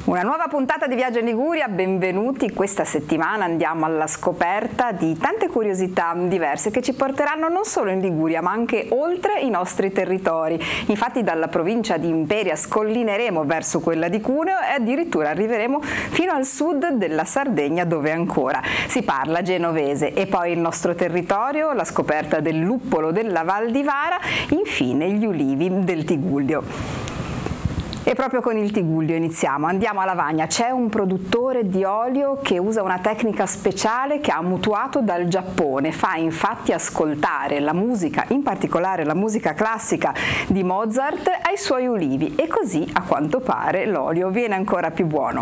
Una nuova puntata di Viaggio in Liguria, benvenuti. Questa settimana andiamo alla scoperta di tante curiosità diverse che ci porteranno non solo in Liguria ma anche oltre i nostri territori. Infatti dalla provincia di Imperia scollineremo verso quella di Cuneo e addirittura arriveremo fino al sud della Sardegna, dove ancora si parla genovese. E poi il nostro territorio, la scoperta del luppolo della Val di Vara, infine gli ulivi del Tigullio. E proprio con il Tigullio iniziamo, andiamo a Lavagna. C'è un produttore di olio che usa una tecnica speciale che ha mutuato dal Giappone, fa infatti ascoltare la musica, in particolare la musica classica di Mozart, ai suoi ulivi e così a quanto pare l'olio viene ancora più buono.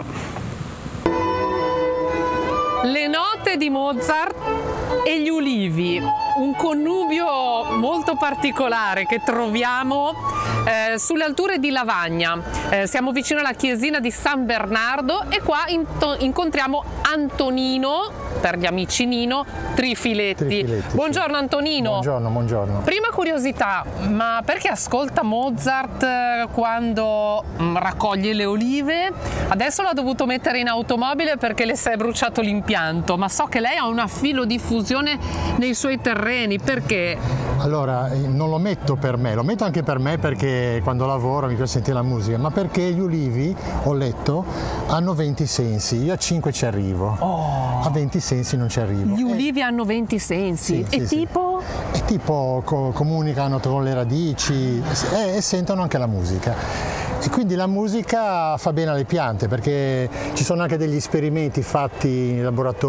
Le note di Mozart e gli ulivi, un connubio molto particolare che troviamo sulle alture di Lavagna. Siamo vicino alla chiesina di San Bernardo e qua incontriamo Antonino, per gli amici Nino, Trifiletti. Buongiorno Antonino. Buongiorno. Prima curiosità, ma perché ascolta Mozart quando raccoglie le olive? Adesso l'ha dovuto mettere in automobile perché le si è bruciato l'impianto, ma so che lei ha una filodiffusione nei suoi terreni, perché? Allora, non lo metto per me, lo metto anche per me perché quando lavoro mi piace sentire la musica, ma perché gli ulivi, ho letto, hanno 20 sensi, io a 5 ci arrivo, a 20 sensi non ci arrivo. Gli ulivi hanno 20 sensi, sì, tipo? E tipo comunicano con le radici e sentono anche la musica. E quindi la musica fa bene alle piante, perché ci sono anche degli esperimenti fatti in laboratorio